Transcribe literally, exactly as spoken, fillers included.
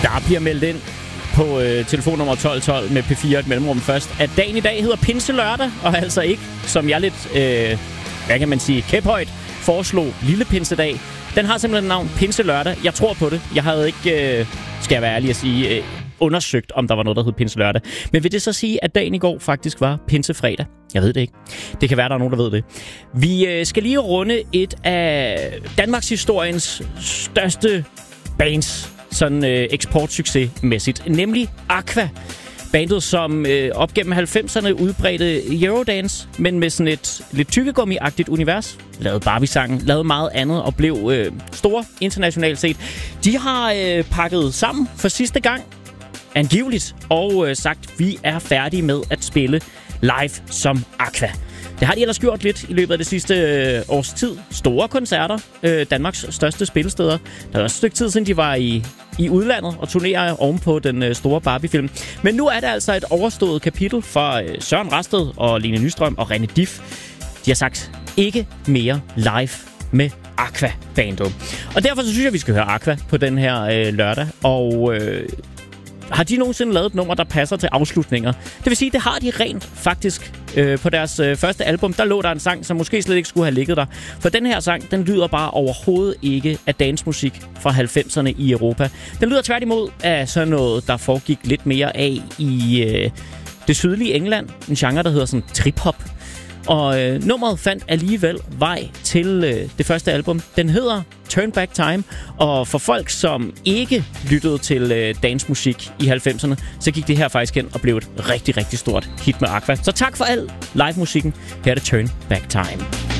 Der bliver meldt ind på øh, telefonnummer tolv tolv med P fire et mellemrum først, at dagen i dag hedder Pinse Lørdag, og altså ikke, som jeg lidt, øh, hvad kan man sige, kæphøjt foreslog, Lille Pinsedag. Den har simpelthen navn Pinse Lørdag. Jeg tror på det. Jeg havde ikke, øh, skal jeg være ærlig at sige, øh, undersøgt, om der var noget, der hed Pinse Lørdag. Men vil det så sige, at dagen i går faktisk var Pinsefredag? Jeg ved det ikke. Det kan være, der er nogen, der ved det. Vi øh, skal lige runde et af Danmarks historiens største bands, sådan øh, eksportsuccesmæssigt, nemlig Aqua. Bandet, som øh, op gennem halvfemserne udbredte Eurodance, men med sådan et lidt tykkegummi-agtigt univers. Lavede Barbie-sangen, lavede meget andet og blev øh, store internationalt set. De har øh, pakket sammen for sidste gang, angiveligt, og øh, sagt, vi er færdige med at spille live som Aqua. Det har de ellers gjort lidt i løbet af det sidste øh, års tid. Store koncerter, øh, Danmarks største spillesteder. Der er også et stykke tid siden, de var i, i udlandet og turnerer ovenpå den øh, store Barbie-film. Men nu er det altså et overstået kapitel for øh, Søren Rasted og Lene Nystrøm og René Dif. De har sagt, ikke mere live med Aqua-bandet. Og derfor så synes jeg, vi skal høre Aqua på den her øh, lørdag. Og øh, har de nogensinde lavet et nummer, der passer til afslutninger? Det vil sige, det har de rent faktisk. Øh, på deres øh, første album, der lå der en sang, som måske slet ikke skulle have ligget der. For den her sang, den lyder bare overhovedet ikke af dancemusik fra halvfemserne i Europa. Den lyder tværtimod af sådan noget, der foregik lidt mere af i øh, det sydlige England. En genre, der hedder sådan trip-hop. Og øh, nummeret fandt alligevel vej til øh, det første album. Den hedder Turn Back Time, og for folk, som ikke lyttede til øh, dancemusik i halvfemserne, så gik det her faktisk hen og blev et rigtig, rigtig stort hit med Aqua. Så tak for al live-musikken. Her er det Turn Back Time.